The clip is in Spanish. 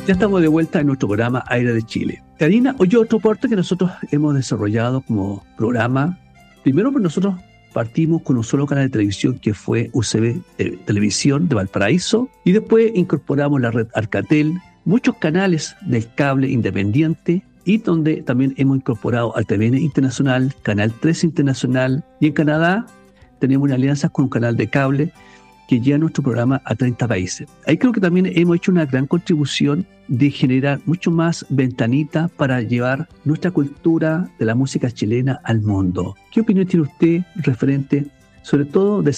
Ya estamos de vuelta en nuestro programa Aire de Chile. Karina, hoy otro aporte que nosotros hemos desarrollado como programa. Primero, pues nosotros partimos con un solo canal de televisión que fue UCB Televisión de Valparaíso y después incorporamos la red Alcatel, muchos canales del cable independiente y donde también hemos incorporado al TVN Internacional, Canal 3 Internacional y en Canadá tenemos una alianza con un canal de cable que lleva nuestro programa a 30 países. Ahí creo que también hemos hecho una gran contribución de generar mucho más ventanita para llevar nuestra cultura de la música chilena al mundo. ¿Qué opinión tiene usted referente, sobre todo, de